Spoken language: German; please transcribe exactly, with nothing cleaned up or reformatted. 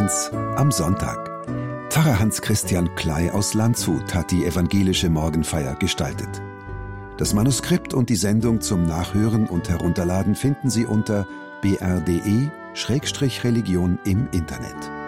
eins am Sonntag. Pfarrer Hans-Christian Klei aus Landshut hat die evangelische Morgenfeier gestaltet. Das Manuskript und die Sendung zum Nachhören und Herunterladen finden Sie unter b r punkt d e Schrägstrich Religion im Internet.